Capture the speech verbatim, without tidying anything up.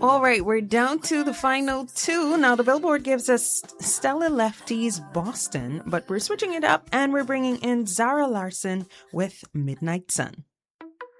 All right, we're down to the final two. Now, the Billboard gives us Stella Lefty's Boston, but we're switching it up and we're bringing in Zara Larsson with Midnight Sun.